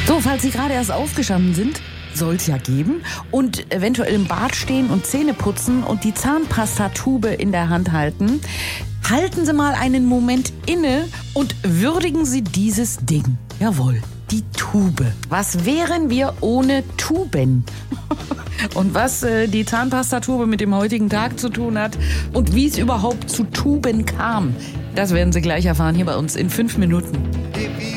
So, falls Sie gerade erst aufgestanden sind, soll es ja geben, und eventuell im Bad stehen und Zähne putzen und die Zahnpastatube in der Hand halten, halten Sie mal einen Moment inne und würdigen Sie dieses Ding. Jawohl, die Tube. Was wären wir ohne Tuben? Und was die Zahnpastatube mit dem heutigen Tag zu tun hat und wie es überhaupt zu Tuben kam, das werden Sie gleich erfahren hier bei uns in 5 Minuten.